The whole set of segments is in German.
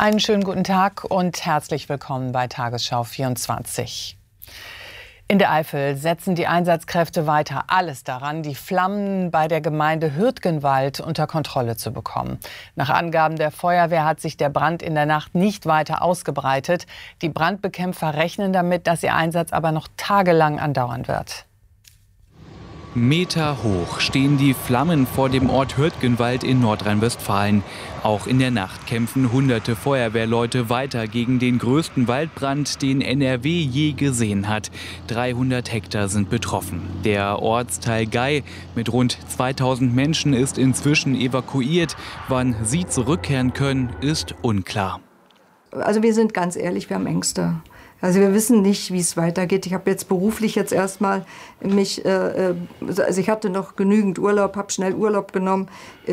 Einen schönen guten Tag und herzlich willkommen bei Tagesschau 24. In der Eifel setzen die Einsatzkräfte weiter alles daran, die Flammen bei der Gemeinde Hürtgenwald unter Kontrolle zu bekommen. Nach Angaben der Feuerwehr hat sich der Brand in der Nacht nicht weiter ausgebreitet. Die Brandbekämpfer rechnen damit, dass ihr Einsatz aber noch tagelang andauern wird. Meter hoch stehen die Flammen vor dem Ort Hürtgenwald in Nordrhein-Westfalen. Auch in der Nacht kämpfen hunderte Feuerwehrleute weiter gegen den größten Waldbrand, den NRW je gesehen hat. 300 Hektar sind betroffen. Der Ortsteil Gei mit rund 2000 Menschen ist inzwischen evakuiert. Wann sie zurückkehren können, ist unklar. Also wir sind ganz ehrlich, wir haben Ängste. Also wir wissen nicht, wie es weitergeht. Ich habe jetzt beruflich erstmal also ich hatte noch genügend Urlaub, habe schnell Urlaub genommen,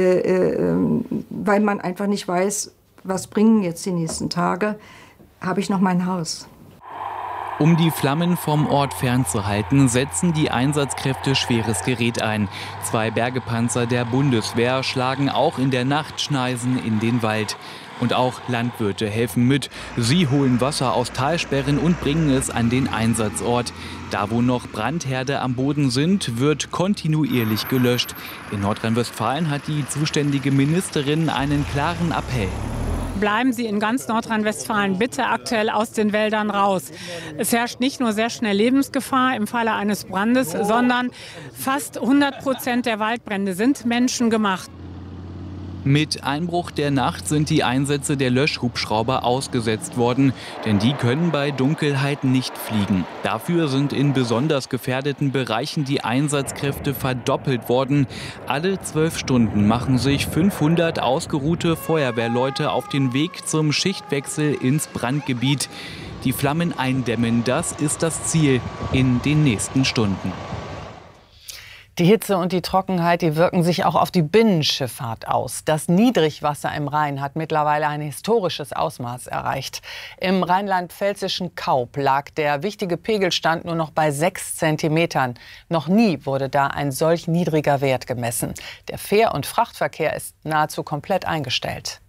weil man einfach nicht weiß, was bringen jetzt die nächsten Tage, habe ich noch mein Haus. Um die Flammen vom Ort fernzuhalten, setzen die Einsatzkräfte schweres Gerät ein. 2 Bergepanzer der Bundeswehr schlagen auch in der Nacht Schneisen in den Wald. Und auch Landwirte helfen mit. Sie holen Wasser aus Talsperren und bringen es an den Einsatzort. Da, wo noch Brandherde am Boden sind, wird kontinuierlich gelöscht. In Nordrhein-Westfalen hat die zuständige Ministerin einen klaren Appell. Bleiben Sie in ganz Nordrhein-Westfalen bitte aktuell aus den Wäldern raus. Es herrscht nicht nur sehr schnell Lebensgefahr im Falle eines Brandes, sondern fast 100% der Waldbrände sind menschengemacht. Mit Einbruch der Nacht sind die Einsätze der Löschhubschrauber ausgesetzt worden, denn die können bei Dunkelheit nicht fliegen. Dafür sind in besonders gefährdeten Bereichen die Einsatzkräfte verdoppelt worden. Alle 12 Stunden machen sich 500 ausgeruhte Feuerwehrleute auf den Weg zum Schichtwechsel ins Brandgebiet. Die Flammen eindämmen, das ist das Ziel in den nächsten Stunden. Die Hitze und die Trockenheit, die wirken sich auch auf die Binnenschifffahrt aus. Das Niedrigwasser im Rhein hat mittlerweile ein historisches Ausmaß erreicht. Im rheinland-pfälzischen Kaup lag der wichtige Pegelstand nur noch bei 6 Zentimetern. Noch nie wurde da ein solch niedriger Wert gemessen. Der Fähr- und Frachtverkehr ist nahezu komplett eingestellt.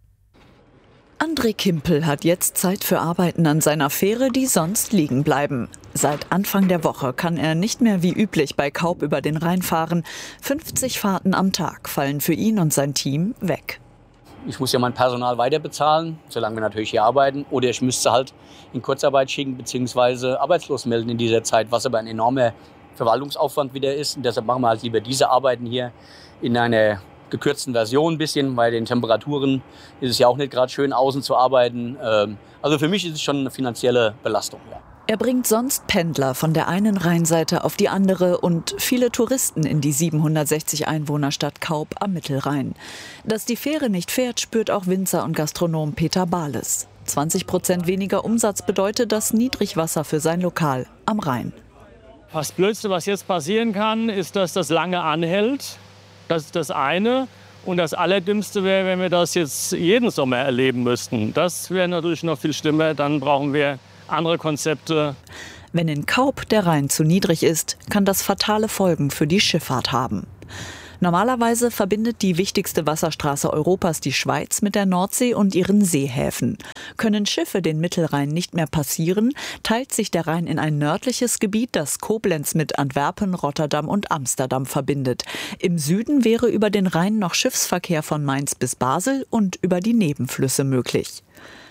André Kimpel hat jetzt Zeit für Arbeiten an seiner Fähre, die sonst liegen bleiben. Seit Anfang der Woche kann er nicht mehr wie üblich bei Kaup über den Rhein fahren. 50 Fahrten am Tag fallen für ihn und sein Team weg. Ich muss ja mein Personal weiter bezahlen, solange wir natürlich hier arbeiten. Oder ich müsste halt in Kurzarbeit schicken bzw. arbeitslos melden in dieser Zeit, was aber ein enormer Verwaltungsaufwand wieder ist. Und deshalb machen wir halt lieber diese Arbeiten hier in einer gekürzten Version ein bisschen. Bei den Temperaturen ist es ja auch nicht gerade schön, außen zu arbeiten. Also für mich ist es schon eine finanzielle Belastung. Ja. Er bringt sonst Pendler von der einen Rheinseite auf die andere und viele Touristen in die 760 Einwohnerstadt Kaup am Mittelrhein. Dass die Fähre nicht fährt, spürt auch Winzer und Gastronom Peter Bahles. 20% weniger Umsatz bedeutet das Niedrigwasser für sein Lokal am Rhein. Das Blödste, was jetzt passieren kann, ist, dass das lange anhält. Das ist das eine. Und das Allerdümmste wäre, wenn wir das jetzt jeden Sommer erleben müssten. Das wäre natürlich noch viel schlimmer. Dann brauchen wir andere Konzepte. Wenn in Kaup der Rhein zu niedrig ist, kann das fatale Folgen für die Schifffahrt haben. Normalerweise verbindet die wichtigste Wasserstraße Europas die Schweiz mit der Nordsee und ihren Seehäfen. Können Schiffe den Mittelrhein nicht mehr passieren, teilt sich der Rhein in ein nördliches Gebiet, das Koblenz mit Antwerpen, Rotterdam und Amsterdam verbindet. Im Süden wäre über den Rhein noch Schiffsverkehr von Mainz bis Basel und über die Nebenflüsse möglich.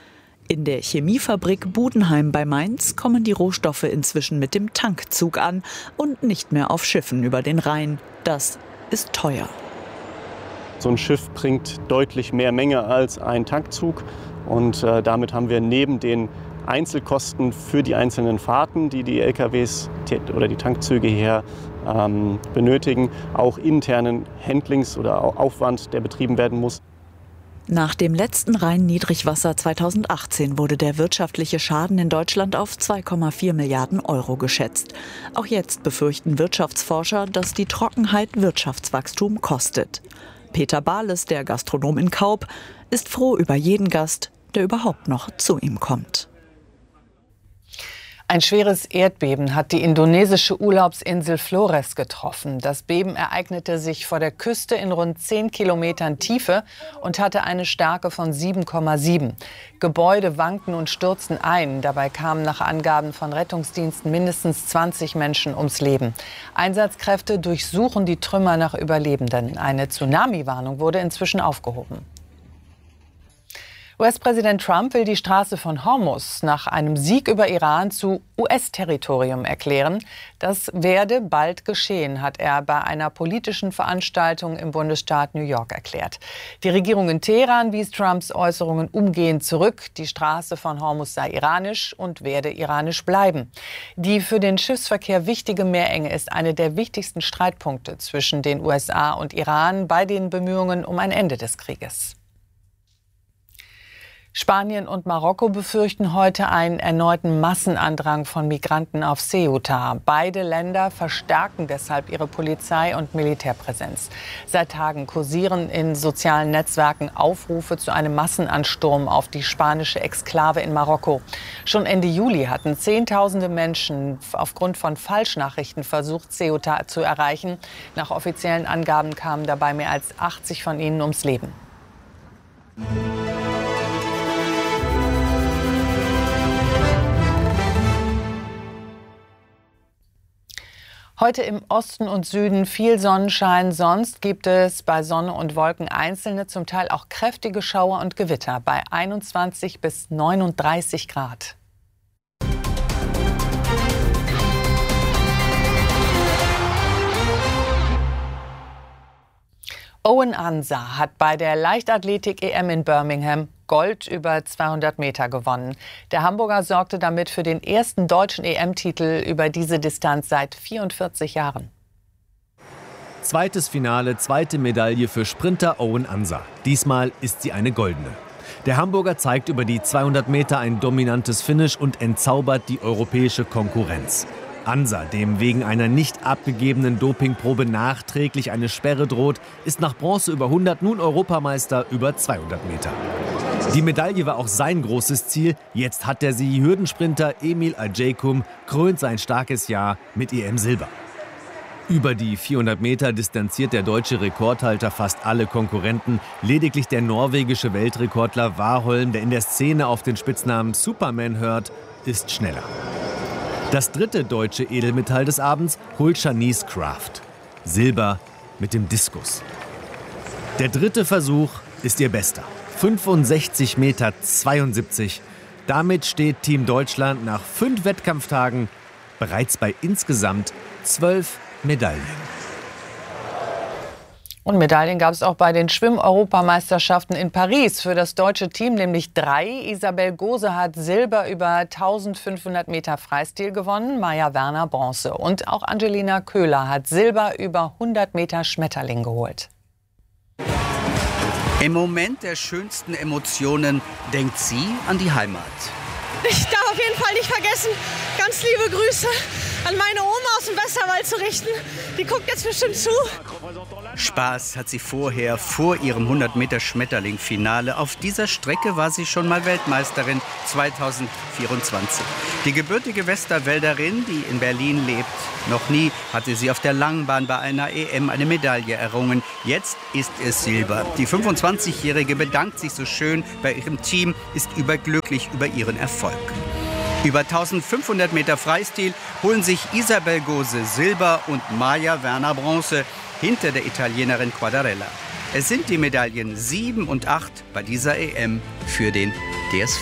In der Chemiefabrik Budenheim bei Mainz kommen die Rohstoffe inzwischen mit dem Tankzug an und nicht mehr auf Schiffen über den Rhein. Das ist teuer. So ein Schiff bringt deutlich mehr Menge als ein Tankzug und damit haben wir neben den Einzelkosten für die einzelnen Fahrten, die die LKWs oder die Tankzüge hier benötigen, auch internen Handlings- oder Aufwand, der betrieben werden muss. Nach dem letzten Rhein-Niedrigwasser 2018 wurde der wirtschaftliche Schaden in Deutschland auf 2,4 Milliarden Euro geschätzt. Auch jetzt befürchten Wirtschaftsforscher, dass die Trockenheit Wirtschaftswachstum kostet. Peter Bahles, der Gastronom in Kaup, ist froh über jeden Gast, der überhaupt noch zu ihm kommt. Ein schweres Erdbeben hat die indonesische Urlaubsinsel Flores getroffen. Das Beben ereignete sich vor der Küste in rund 10 Kilometern Tiefe und hatte eine Stärke von 7,7. Gebäude wankten und stürzten ein. Dabei kamen nach Angaben von Rettungsdiensten mindestens 20 Menschen ums Leben. Einsatzkräfte durchsuchen die Trümmer nach Überlebenden. Eine Tsunami-Warnung wurde inzwischen aufgehoben. US-Präsident Trump will die Straße von Hormuz nach einem Sieg über Iran zu US-Territorium erklären. Das werde bald geschehen, hat er bei einer politischen Veranstaltung im Bundesstaat New York erklärt. Die Regierung in Teheran wies Trumps Äußerungen umgehend zurück. Die Straße von Hormuz sei iranisch und werde iranisch bleiben. Die für den Schiffsverkehr wichtige Meerenge ist eine der wichtigsten Streitpunkte zwischen den USA und Iran bei den Bemühungen um ein Ende des Krieges. Spanien und Marokko befürchten heute einen erneuten Massenandrang von Migranten auf Ceuta. Beide Länder verstärken deshalb ihre Polizei- und Militärpräsenz. Seit Tagen kursieren in sozialen Netzwerken Aufrufe zu einem Massenansturm auf die spanische Exklave in Marokko. Schon Ende Juli hatten Zehntausende Menschen aufgrund von Falschnachrichten versucht, Ceuta zu erreichen. Nach offiziellen Angaben kamen dabei mehr als 80 von ihnen ums Leben. Heute im Osten und Süden viel Sonnenschein. Sonst gibt es bei Sonne und Wolken einzelne, zum Teil auch kräftige Schauer und Gewitter bei 21 bis 39 Grad. Owen Ansah hat bei der Leichtathletik-EM in Birmingham Gold über 200 Meter gewonnen. Der Hamburger sorgte damit für den ersten deutschen EM-Titel über diese Distanz seit 44 Jahren. Zweites Finale, zweite Medaille für Sprinter Owen Ansah. Diesmal ist sie eine goldene. Der Hamburger zeigt über die 200 Meter ein dominantes Finish und entzaubert die europäische Konkurrenz. Ansah, dem wegen einer nicht abgegebenen Dopingprobe nachträglich eine Sperre droht, ist nach Bronze über 100 nun Europameister über 200 Meter. Die Medaille war auch sein großes Ziel. Jetzt hat der sie. Hürdensprinter Emil Ajaykum krönt sein starkes Jahr mit EM-Silber. Über die 400 Meter distanziert der deutsche Rekordhalter fast alle Konkurrenten. Lediglich der norwegische Weltrekordler Warholm, der in der Szene auf den Spitznamen Superman hört, ist schneller. Das dritte deutsche Edelmetall des Abends holt Shanice Kraft. Silber mit dem Diskus. Der dritte Versuch ist ihr bester. 65,72 Meter. Damit steht Team Deutschland nach 5 Wettkampftagen bereits bei insgesamt 12 Medaillen. Und Medaillen gab es auch bei den Schwimm-Europameisterschaften in Paris. Für das deutsche Team nämlich 3. Isabel Gose hat Silber über 1500 Meter Freistil gewonnen, Maja Werner Bronze. Und auch Angelina Köhler hat Silber über 100 Meter Schmetterling geholt. Im Moment der schönsten Emotionen denkt sie an die Heimat. Ich darf auf jeden Fall nicht vergessen, ganz liebe Grüße an meine Oma aus dem Westerwald zu richten. Die guckt jetzt bestimmt zu. Spaß hat sie vorher, vor ihrem 100-Meter-Schmetterling-Finale. Auf dieser Strecke war sie schon mal Weltmeisterin 2024. Die gebürtige Westerwälderin, die in Berlin lebt. Noch nie hatte sie auf der Langbahn bei einer EM eine Medaille errungen. Jetzt ist es Silber. Die 25-Jährige bedankt sich so schön bei ihrem Team, ist überglücklich über ihren Erfolg. Über 1500 Meter Freistil holen sich Isabel Gose Silber und Maja Werner Bronze hinter der Italienerin Quadarella. Es sind die Medaillen 7 und 8 bei dieser EM für den DSV.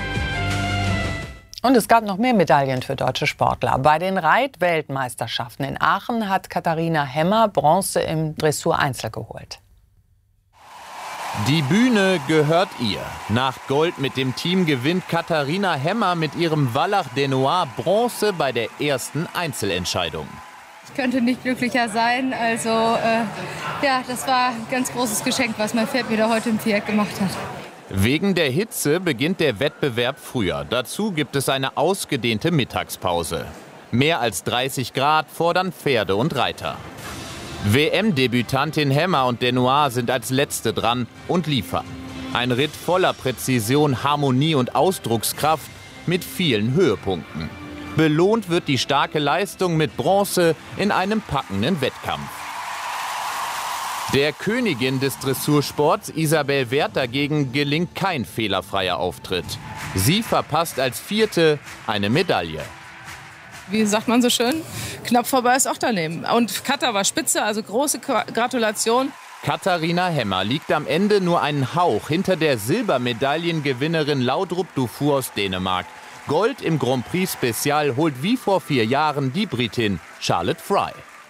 Und es gab noch mehr Medaillen für deutsche Sportler. Bei den Reit-Weltmeisterschaften in Aachen hat Katharina Hemmer Bronze im Dressur-Einzel geholt. Die Bühne gehört ihr. Nach Gold mit dem Team gewinnt Katharina Hemmer mit ihrem Wallach Denoir Bronze bei der ersten Einzelentscheidung. Ich könnte nicht glücklicher sein. Also ja, das war ein ganz großes Geschenk, was mein Pferd mir da heute im Viereck gemacht hat. Wegen der Hitze beginnt der Wettbewerb früher. Dazu gibt es eine ausgedehnte Mittagspause. Mehr als 30 Grad fordern Pferde und Reiter. WM-Debütantin Hemmer und Denoir sind als Letzte dran und liefern. Ein Ritt voller Präzision, Harmonie und Ausdruckskraft mit vielen Höhepunkten. Belohnt wird die starke Leistung mit Bronze in einem packenden Wettkampf. Der Königin des Dressursports, Isabel Werth, dagegen gelingt kein fehlerfreier Auftritt. Sie verpasst als Vierte eine Medaille. Wie sagt man so schön, knapp vorbei ist auch daneben. Und Katha war spitze, also große Gratulation. Katharina Hemmer liegt am Ende nur einen Hauch hinter der Silbermedaillengewinnerin Laudrup Dufour aus Dänemark. Gold im Grand Prix Special holt wie vor 4 Jahren die Britin Charlotte Fry.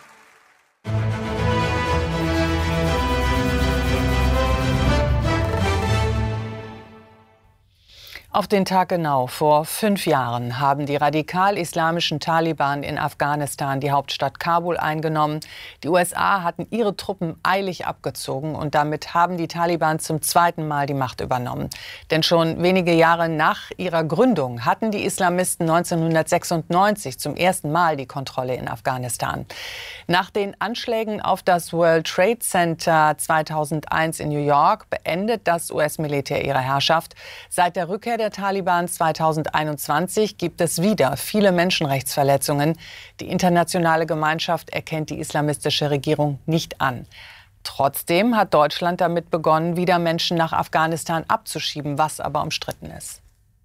Auf den Tag genau vor 5 Jahren haben die radikal-islamischen Taliban in Afghanistan die Hauptstadt Kabul eingenommen. Die USA hatten ihre Truppen eilig abgezogen und damit haben die Taliban zum 2. Mal die Macht übernommen. Denn schon wenige Jahre nach ihrer Gründung hatten die Islamisten 1996 zum ersten Mal die Kontrolle in Afghanistan. Nach den Anschlägen auf das World Trade Center 2001 in New York beendet das US-Militär ihre Herrschaft. Seit der Rückkehr der Taliban 2021 gibt es wieder viele Menschenrechtsverletzungen. Die internationale Gemeinschaft erkennt die islamistische Regierung nicht an. Trotzdem hat Deutschland damit begonnen, wieder Menschen nach Afghanistan abzuschieben, was aber umstritten ist.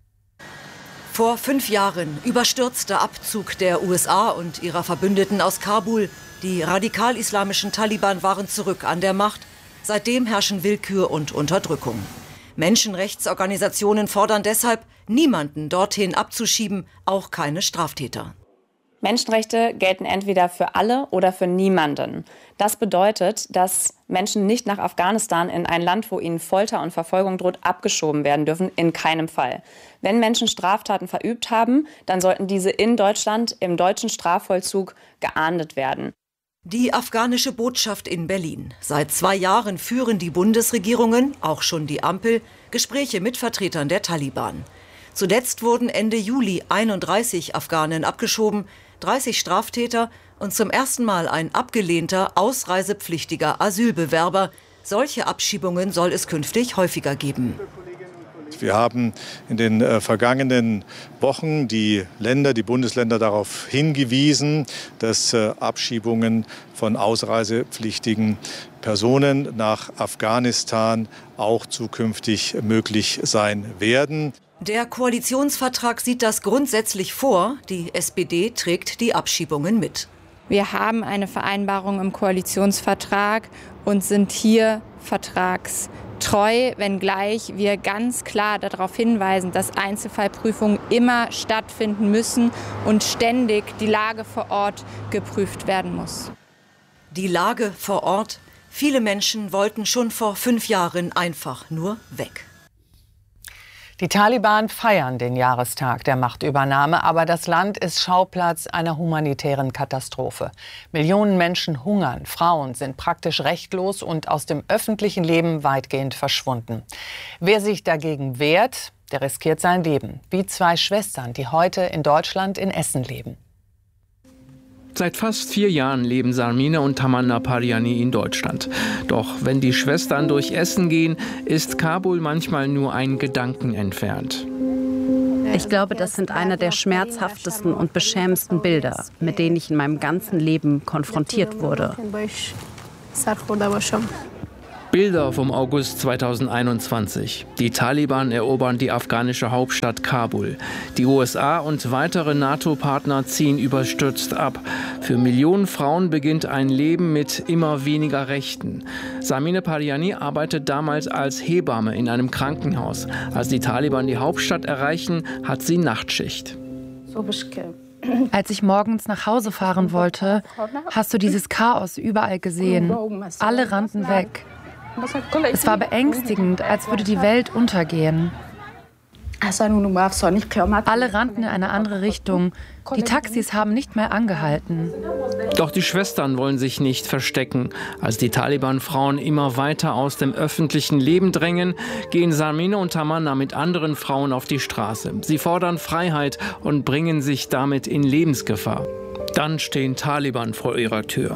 Vor 5 Jahren überstürzter Abzug der USA und ihrer Verbündeten aus Kabul. Die radikal-islamischen Taliban waren zurück an der Macht. Seitdem herrschen Willkür und Unterdrückung. Menschenrechtsorganisationen fordern deshalb, niemanden dorthin abzuschieben, auch keine Straftäter. Menschenrechte gelten entweder für alle oder für niemanden. Das bedeutet, dass Menschen nicht nach Afghanistan in ein Land, wo ihnen Folter und Verfolgung droht, abgeschoben werden dürfen, in keinem Fall. Wenn Menschen Straftaten verübt haben, dann sollten diese in Deutschland im deutschen Strafvollzug geahndet werden. Die afghanische Botschaft in Berlin. Seit 2 Jahren führen die Bundesregierungen, auch schon die Ampel, Gespräche mit Vertretern der Taliban. Zuletzt wurden Ende Juli 31 Afghanen abgeschoben, 30 Straftäter und zum ersten Mal ein abgelehnter, ausreisepflichtiger Asylbewerber. Solche Abschiebungen soll es künftig häufiger geben. Wir haben in den vergangenen Wochen die Bundesländer darauf hingewiesen, dass Abschiebungen von ausreisepflichtigen Personen nach Afghanistan auch zukünftig möglich sein werden. Der Koalitionsvertrag sieht das grundsätzlich vor. Die SPD trägt die Abschiebungen mit. Wir haben eine Vereinbarung im Koalitionsvertrag und sind hier vertragstreu, wenngleich wir ganz klar darauf hinweisen, dass Einzelfallprüfungen immer stattfinden müssen und ständig die Lage vor Ort geprüft werden muss. Die Lage vor Ort? Viele Menschen wollten schon vor 5 Jahren einfach nur weg. Die Taliban feiern den Jahrestag der Machtübernahme, aber das Land ist Schauplatz einer humanitären Katastrophe. Millionen Menschen hungern, Frauen sind praktisch rechtlos und aus dem öffentlichen Leben weitgehend verschwunden. Wer sich dagegen wehrt, der riskiert sein Leben, wie 2 Schwestern, die heute in Deutschland in Essen leben. Seit fast 4 Jahren leben Sarmine und Tamanna Pariani in Deutschland. Doch wenn die Schwestern durch Essen gehen, ist Kabul manchmal nur ein Gedanken entfernt. Ich glaube, das sind einer der schmerzhaftesten und beschämendsten Bilder, mit denen ich in meinem ganzen Leben konfrontiert wurde. Bilder vom August 2021. Die Taliban erobern die afghanische Hauptstadt Kabul. Die USA und weitere NATO-Partner ziehen überstürzt ab. Für Millionen Frauen beginnt ein Leben mit immer weniger Rechten. Sarmine Pariani arbeitet damals als Hebamme in einem Krankenhaus. Als die Taliban die Hauptstadt erreichen, hat sie Nachtschicht. Als ich morgens nach Hause fahren wollte, hast du dieses Chaos überall gesehen. Alle rannten weg. Es war beängstigend, als würde die Welt untergehen. Alle rannten in eine andere Richtung. Die Taxis haben nicht mehr angehalten. Doch die Schwestern wollen sich nicht verstecken. Als die Taliban-Frauen immer weiter aus dem öffentlichen Leben drängen, gehen Sarmine und Tamanna mit anderen Frauen auf die Straße. Sie fordern Freiheit und bringen sich damit in Lebensgefahr. Dann stehen Taliban vor ihrer Tür.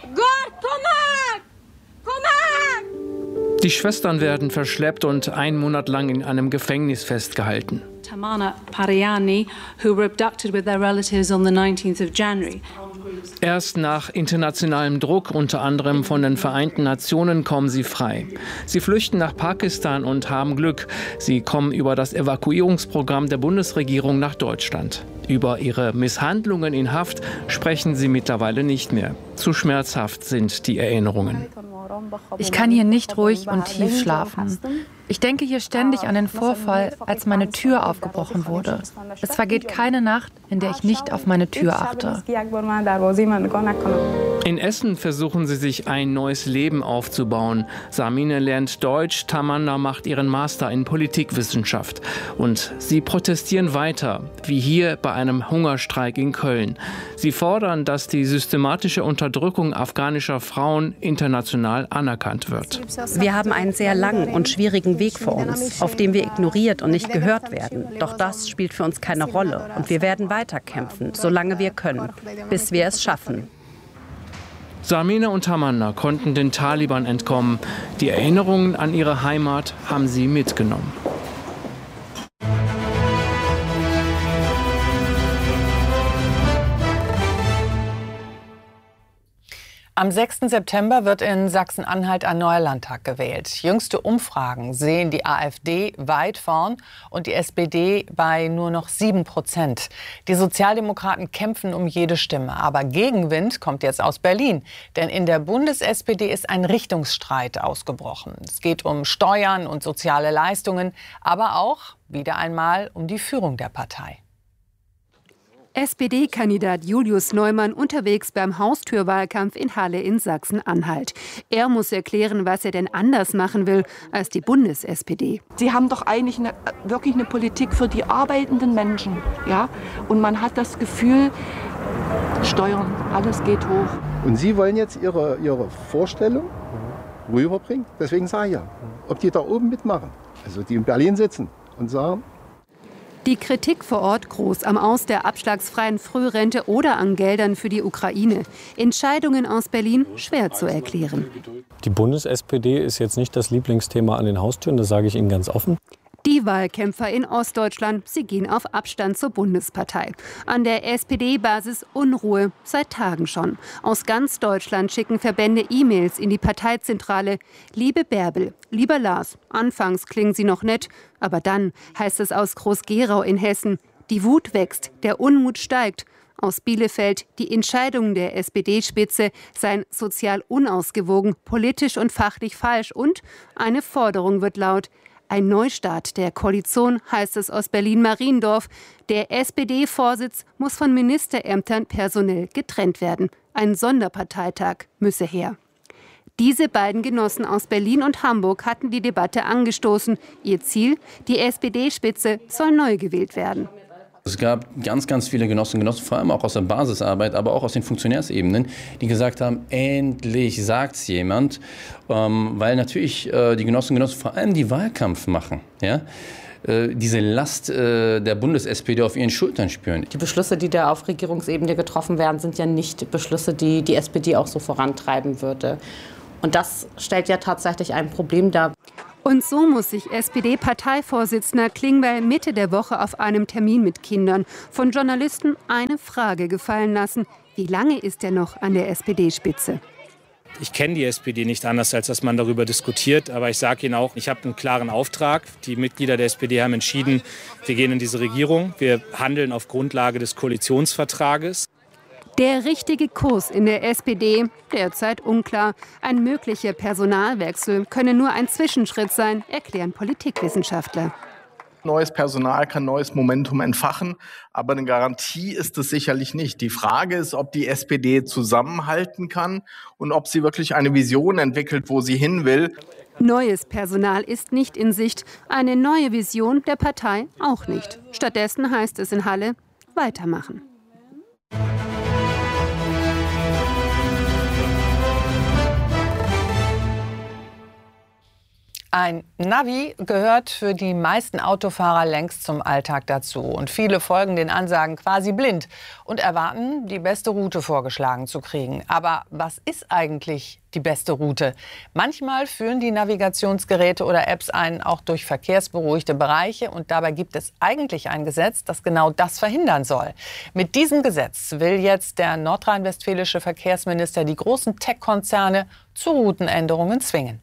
Die Schwestern werden verschleppt und einen Monat lang in einem Gefängnis festgehalten. Tamana Pariani, who were abducted with their relatives on the 19th of January. Erst nach internationalem Druck, unter anderem von den Vereinten Nationen, kommen sie frei. Sie flüchten nach Pakistan und haben Glück. Sie kommen über das Evakuierungsprogramm der Bundesregierung nach Deutschland. Über ihre Misshandlungen in Haft sprechen sie mittlerweile nicht mehr. Zu schmerzhaft sind die Erinnerungen. Ich kann hier nicht ruhig und tief schlafen. Ich denke hier ständig an den Vorfall, als meine Tür aufgebrochen wurde. Es vergeht keine Nacht, in der ich nicht auf meine Tür achte. In Essen versuchen sie sich ein neues Leben aufzubauen. Samine lernt Deutsch, Tamanna macht ihren Master in Politikwissenschaft. Und sie protestieren weiter, wie hier bei einem Hungerstreik in Köln. Sie fordern, dass die systematische Unterdrückung afghanischer Frauen international anerkannt wird. Wir haben einen sehr langen und schwierigen Weg vor uns, auf dem wir ignoriert und nicht gehört werden. Doch das spielt für uns keine Rolle. Und wir werden weiterkämpfen, solange wir können, bis wir es schaffen. Samine und Tamanna konnten den Taliban entkommen. Die Erinnerungen an ihre Heimat haben sie mitgenommen. Am 6. September wird in Sachsen-Anhalt ein neuer Landtag gewählt. Jüngste Umfragen sehen die AfD weit vorn und die SPD bei nur noch 7%. Die Sozialdemokraten kämpfen um jede Stimme. Aber Gegenwind kommt jetzt aus Berlin. Denn in der Bundes-SPD ist ein Richtungsstreit ausgebrochen. Es geht um Steuern und soziale Leistungen, aber auch wieder einmal um die Führung der Partei. SPD-Kandidat Julius Neumann unterwegs beim Haustürwahlkampf in Halle in Sachsen-Anhalt. Er muss erklären, was er denn anders machen will als die Bundes-SPD. Sie haben doch eigentlich wirklich eine Politik für die arbeitenden Menschen. Ja? Und man hat das Gefühl, Steuern, alles geht hoch. Und Sie wollen jetzt Ihre Vorstellung rüberbringen. Deswegen sage ich ja, ob die da oben mitmachen, also die in Berlin sitzen und sagen, die Kritik vor Ort groß am Aus der abschlagsfreien Frührente oder an Geldern für die Ukraine. Entscheidungen aus Berlin schwer zu erklären. Die Bundes-SPD ist jetzt nicht das Lieblingsthema an den Haustüren, das sage ich Ihnen ganz offen. Die Wahlkämpfer in Ostdeutschland, sie gehen auf Abstand zur Bundespartei. An der SPD-Basis Unruhe, seit Tagen schon. Aus ganz Deutschland schicken Verbände E-Mails in die Parteizentrale. Liebe Bärbel, lieber Lars, anfangs klingen Sie noch nett, aber dann heißt es aus Groß-Gerau in Hessen, die Wut wächst, der Unmut steigt. Aus Bielefeld, die Entscheidungen der SPD-Spitze seien sozial unausgewogen, politisch und fachlich falsch und eine Forderung wird laut. Ein Neustart der Koalition, heißt es aus Berlin-Mariendorf. Der SPD-Vorsitz muss von Ministerämtern personell getrennt werden. Ein Sonderparteitag müsse her. Diese beiden Genossen aus Berlin und Hamburg hatten die Debatte angestoßen. Ihr Ziel, die SPD-Spitze soll neu gewählt werden. Es gab ganz viele Genossinnen und Genossen, vor allem auch aus der Basisarbeit, aber auch aus den Funktionärsebenen, die gesagt haben, endlich sagt's jemand, weil natürlich die Genossinnen und Genossen vor allem die Wahlkampf machen, ja? Diese Last der Bundes-SPD auf ihren Schultern spüren. Die Beschlüsse, die da auf Regierungsebene getroffen werden, sind ja nicht Beschlüsse, die die SPD auch so vorantreiben würde. Und das stellt ja tatsächlich ein Problem dar. Und so muss sich SPD-Parteivorsitzender Klingbeil Mitte der Woche auf einem Termin mit Kindern von Journalisten eine Frage gefallen lassen. Wie lange ist er noch an der SPD-Spitze? Ich kenne die SPD nicht anders, als dass man darüber diskutiert. Aber ich sage Ihnen auch, ich habe einen klaren Auftrag. Die Mitglieder der SPD haben entschieden, wir gehen in diese Regierung. Wir handeln auf Grundlage des Koalitionsvertrages. Der richtige Kurs in der SPD, derzeit unklar. Ein möglicher Personalwechsel könne nur ein Zwischenschritt sein, erklären Politikwissenschaftler. Neues Personal kann neues Momentum entfachen, aber eine Garantie ist es sicherlich nicht. Die Frage ist, ob die SPD zusammenhalten kann und ob sie wirklich eine Vision entwickelt, wo sie hin will. Neues Personal ist nicht in Sicht, eine neue Vision der Partei auch nicht. Stattdessen heißt es in Halle, weitermachen. Ein Navi gehört für die meisten Autofahrer längst zum Alltag dazu. Und viele folgen den Ansagen quasi blind und erwarten, die beste Route vorgeschlagen zu kriegen. Aber was ist eigentlich die beste Route? Manchmal führen die Navigationsgeräte oder Apps einen auch durch verkehrsberuhigte Bereiche. Und dabei gibt es eigentlich ein Gesetz, das genau das verhindern soll. Mit diesem Gesetz will jetzt der nordrhein-westfälische Verkehrsminister die großen Tech-Konzerne zu Routenänderungen zwingen.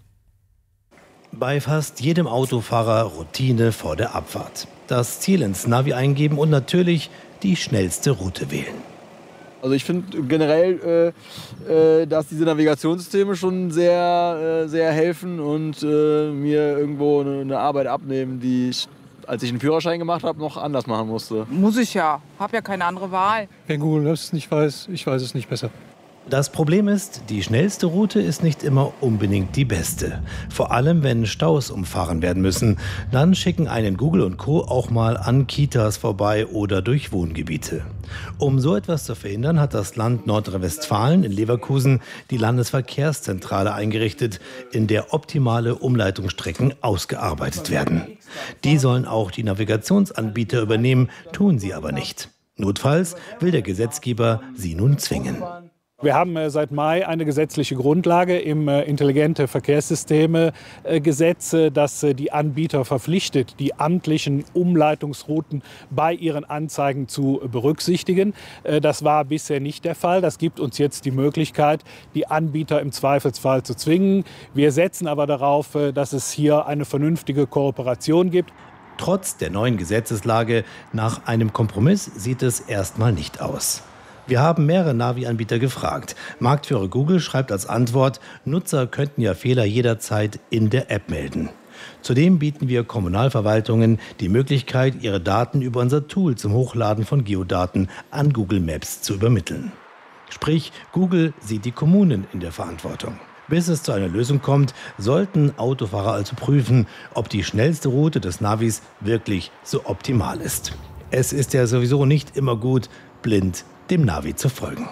Bei fast jedem Autofahrer Routine vor der Abfahrt. Das Ziel ins Navi eingeben und natürlich die schnellste Route wählen. Also ich finde generell, dass diese Navigationssysteme schon sehr helfen und mir irgendwo eine Arbeit abnehmen, die ich, als ich einen Führerschein gemacht habe, noch anders machen musste. Muss ich ja. Habe ja keine andere Wahl. Wenn Google Maps es nicht weiß, ich weiß es nicht besser. Das Problem ist, die schnellste Route ist nicht immer unbedingt die beste. Vor allem, wenn Staus umfahren werden müssen. Dann schicken einen Google und Co. auch mal an Kitas vorbei oder durch Wohngebiete. Um so etwas zu verhindern, hat das Land Nordrhein-Westfalen in Leverkusen die Landesverkehrszentrale eingerichtet, in der optimale Umleitungsstrecken ausgearbeitet werden. Die sollen auch die Navigationsanbieter übernehmen, tun sie aber nicht. Notfalls will der Gesetzgeber sie nun zwingen. Wir haben seit Mai eine gesetzliche Grundlage im intelligente Verkehrssysteme-Gesetz, das die Anbieter verpflichtet, die amtlichen Umleitungsrouten bei ihren Anzeigen zu berücksichtigen. Das war bisher nicht der Fall. Das gibt uns jetzt die Möglichkeit, die Anbieter im Zweifelsfall zu zwingen. Wir setzen aber darauf, dass es hier eine vernünftige Kooperation gibt. Trotz der neuen Gesetzeslage, nach einem Kompromiss sieht es erstmal nicht aus. Wir haben mehrere Navi-Anbieter gefragt. Marktführer Google schreibt als Antwort, Nutzer könnten ja Fehler jederzeit in der App melden. Zudem bieten wir Kommunalverwaltungen die Möglichkeit, ihre Daten über unser Tool zum Hochladen von Geodaten an Google Maps zu übermitteln. Sprich, Google sieht die Kommunen in der Verantwortung. Bis es zu einer Lösung kommt, sollten Autofahrer also prüfen, ob die schnellste Route des Navis wirklich so optimal ist. Es ist ja sowieso nicht immer gut, blind dem Navi zu folgen.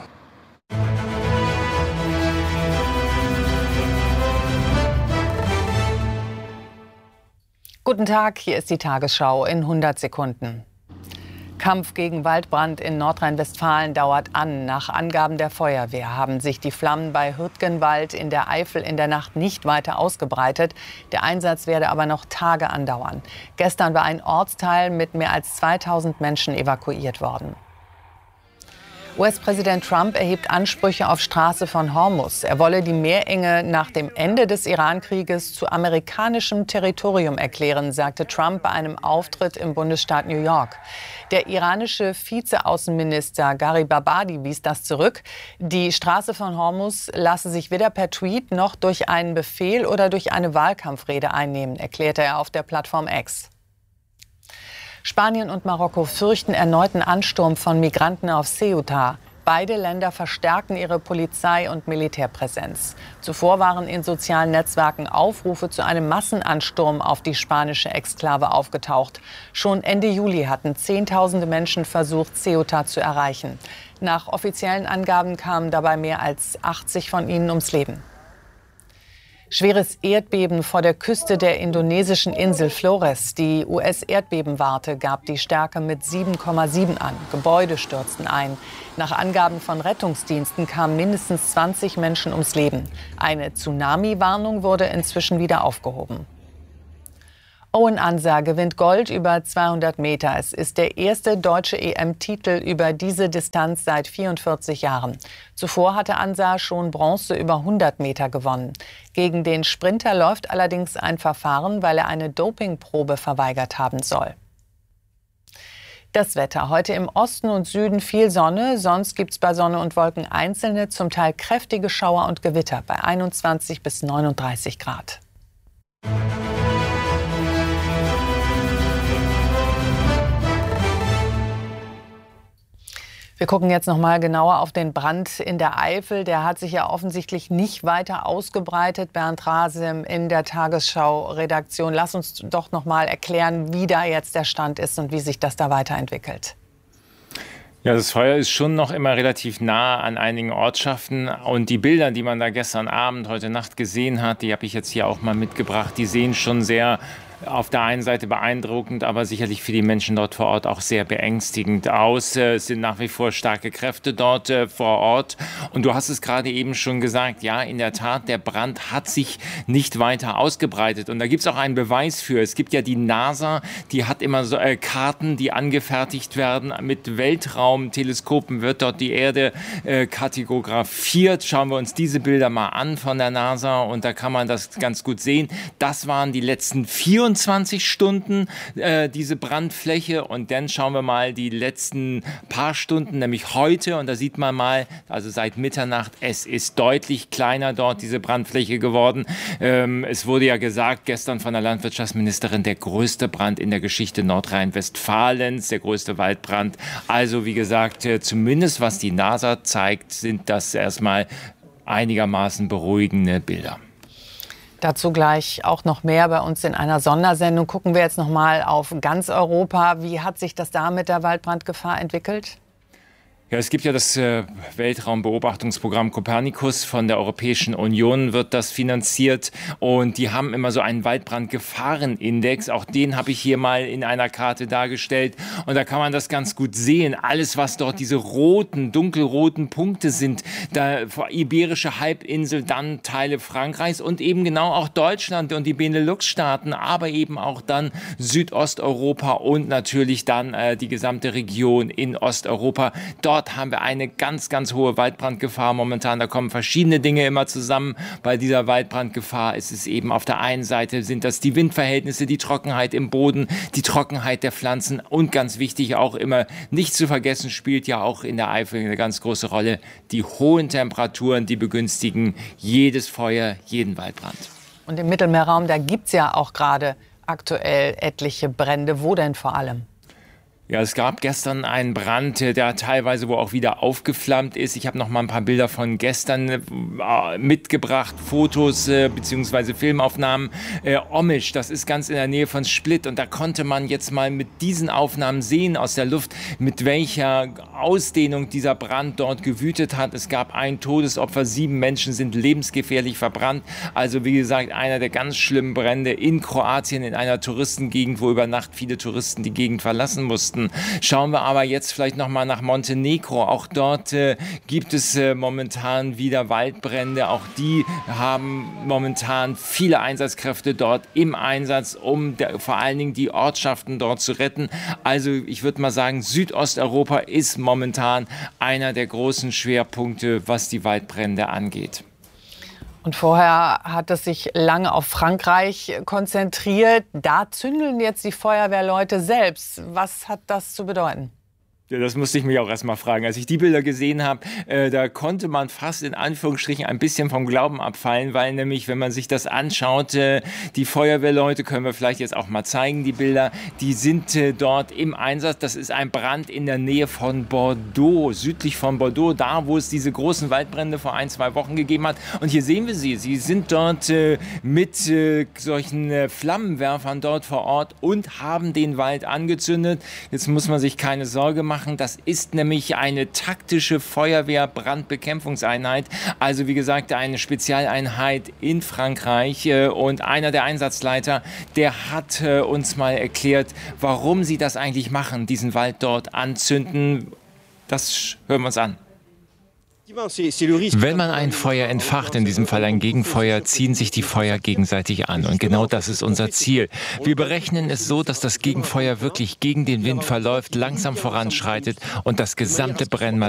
Guten Tag, hier ist die Tagesschau in 100 Sekunden. Kampf gegen Waldbrand in Nordrhein-Westfalen dauert an. Nach Angaben der Feuerwehr haben sich die Flammen bei Hürtgenwald in der Eifel in der Nacht nicht weiter ausgebreitet. Der Einsatz werde aber noch Tage andauern. Gestern war ein Ortsteil mit mehr als 2000 Menschen evakuiert worden. US-Präsident Trump erhebt Ansprüche auf Straße von Hormuz. Er wolle die Meerenge nach dem Ende des Iran-Krieges zu amerikanischem Territorium erklären, sagte Trump bei einem Auftritt im Bundesstaat New York. Der iranische Vizeaußenminister Garibabadi wies das zurück. Die Straße von Hormuz lasse sich weder per Tweet noch durch einen Befehl oder durch eine Wahlkampfrede einnehmen, erklärte er auf der Plattform X. Spanien und Marokko fürchten erneuten Ansturm von Migranten auf Ceuta. Beide Länder verstärken ihre Polizei- und Militärpräsenz. Zuvor waren in sozialen Netzwerken Aufrufe zu einem Massenansturm auf die spanische Exklave aufgetaucht. Schon Ende Juli hatten Zehntausende Menschen versucht, Ceuta zu erreichen. Nach offiziellen Angaben kamen dabei mehr als 80 von ihnen ums Leben. Schweres Erdbeben vor der Küste der indonesischen Insel Flores. Die US-Erdbebenwarte gab die Stärke mit 7,7 an. Gebäude stürzten ein. Nach Angaben von Rettungsdiensten kamen mindestens 20 Menschen ums Leben. Eine Tsunami-Warnung wurde inzwischen wieder aufgehoben. Owen Ansah gewinnt Gold über 200 Meter. Es ist der erste deutsche EM-Titel über diese Distanz seit 44 Jahren. Zuvor hatte Ansah schon Bronze über 100 Meter gewonnen. Gegen den Sprinter läuft allerdings ein Verfahren, weil er eine Dopingprobe verweigert haben soll. Das Wetter. Heute im Osten und Süden viel Sonne. Sonst gibt es bei Sonne und Wolken einzelne, zum Teil kräftige Schauer und Gewitter bei 21 bis 39 Grad. Wir gucken jetzt noch mal genauer auf den Brand in der Eifel. Der hat sich ja offensichtlich nicht weiter ausgebreitet. Bernd Rasem in der Tagesschau-Redaktion. Lass uns doch noch mal erklären, wie da jetzt der Stand ist und wie sich das da weiterentwickelt. Ja, das Feuer ist schon noch immer relativ nah an einigen Ortschaften und die Bilder, die man da gestern Abend, heute Nacht gesehen hat, die habe ich jetzt hier auch mal mitgebracht, die sehen schon sehr auf der einen Seite beeindruckend, aber sicherlich für die Menschen dort vor Ort auch sehr beängstigend aus. Es sind nach wie vor starke Kräfte dort vor Ort. Und du hast es gerade eben schon gesagt, ja, in der Tat, der Brand hat sich nicht weiter ausgebreitet. Und da gibt es auch einen Beweis für. Es gibt ja die NASA, die hat immer so Karten, die angefertigt werden. Mit Weltraumteleskopen wird dort die Erde kartografiert. Schauen wir uns diese Bilder mal an von der NASA und da kann man das ganz gut sehen. Das waren die letzten 24 Stunden diese Brandfläche und dann schauen wir mal die letzten paar Stunden, nämlich heute und da sieht man mal, also seit Mitternacht, es ist deutlich kleiner dort diese Brandfläche geworden. Es wurde ja gesagt gestern von der Landwirtschaftsministerin, der größte Brand in der Geschichte Nordrhein-Westfalens, der größte Waldbrand. Also wie gesagt, zumindest was die NASA zeigt, sind das erstmal einigermaßen beruhigende Bilder. Dazu gleich auch noch mehr bei uns in einer Sondersendung. Gucken wir jetzt noch mal auf ganz Europa. Wie hat sich das da mit der Waldbrandgefahr entwickelt? Ja, es gibt ja das Weltraumbeobachtungsprogramm Copernicus von der Europäischen Union, wird das finanziert und die haben immer so einen Waldbrandgefahrenindex. Auch den habe ich hier mal in einer Karte dargestellt und da kann man das ganz gut sehen. Alles, was dort diese roten, dunkelroten Punkte sind, da Iberische Halbinsel, dann Teile Frankreichs und eben genau auch Deutschland und die Benelux-Staaten, aber eben auch dann Südosteuropa und natürlich dann die gesamte Region in Osteuropa. Dort haben wir eine ganz, ganz hohe Waldbrandgefahr momentan. Da kommen verschiedene Dinge immer zusammen. Bei dieser Waldbrandgefahr ist es eben auf der einen Seite sind das die Windverhältnisse, die Trockenheit im Boden, die Trockenheit der Pflanzen und ganz wichtig auch immer nicht zu vergessen, spielt ja auch in der Eifel eine ganz große Rolle, die hohen Temperaturen, die begünstigen jedes Feuer, jeden Waldbrand. Und im Mittelmeerraum, da gibt es ja auch gerade aktuell etliche Brände. Wo denn vor allem? Ja, es gab gestern einen Brand, der teilweise wo auch wieder aufgeflammt ist. Ich habe noch mal ein paar Bilder von gestern mitgebracht, Fotos bzw. Filmaufnahmen. Omisch, das ist ganz in der Nähe von Split und da konnte man jetzt mal mit diesen Aufnahmen sehen aus der Luft, mit welcher Ausdehnung dieser Brand dort gewütet hat. Es gab ein Todesopfer, 7 Menschen sind lebensgefährlich verbrannt. Also wie gesagt, einer der ganz schlimmen Brände in Kroatien, in einer Touristengegend, wo über Nacht viele Touristen die Gegend verlassen mussten. Schauen wir aber jetzt vielleicht noch mal nach Montenegro. Auch dort gibt es momentan wieder Waldbrände. Auch die haben momentan viele Einsatzkräfte dort im Einsatz, um vor allen Dingen die Ortschaften dort zu retten. Also ich würde mal sagen, Südosteuropa ist momentan einer der großen Schwerpunkte, was die Waldbrände angeht. Und vorher hat es sich lange auf Frankreich konzentriert. Da zündeln jetzt die Feuerwehrleute selbst. Was hat das zu bedeuten? Ja, das musste ich mich auch erst mal fragen. Als ich die Bilder gesehen habe, da konnte man fast in Anführungsstrichen ein bisschen vom Glauben abfallen, weil nämlich, wenn man sich das anschaut, die Feuerwehrleute, können wir vielleicht jetzt auch mal zeigen, die Bilder, die sind dort im Einsatz. Das ist ein Brand in der Nähe von Bordeaux, südlich von Bordeaux, da wo es diese großen Waldbrände vor 1-2 Wochen gegeben hat. Und hier sehen wir sie. Sie sind dort mit solchen Flammenwerfern dort vor Ort und haben den Wald angezündet. Jetzt muss man sich keine Sorge machen. Das ist nämlich eine taktische Feuerwehr-Brandbekämpfungseinheit. Also wie gesagt, eine Spezialeinheit in Frankreich. Und einer der Einsatzleiter, der hat uns mal erklärt, warum sie das eigentlich machen, diesen Wald dort anzünden. Das hören wir uns an. Wenn man ein Feuer entfacht, in diesem Fall ein Gegenfeuer, ziehen sich die Feuer gegenseitig an. Und genau das ist unser Ziel. Wir berechnen es so, dass das Gegenfeuer wirklich gegen den Wind verläuft, langsam voranschreitet und das gesamte Brennmaterial